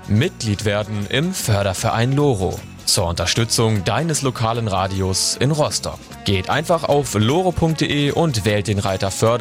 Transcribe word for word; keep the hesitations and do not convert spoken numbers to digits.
Mitglied werden im Förderverein Loro zur Unterstützung deines lokalen Radios in Rostock. Geht einfach auf loro punkt de und wählt den Reiter Förder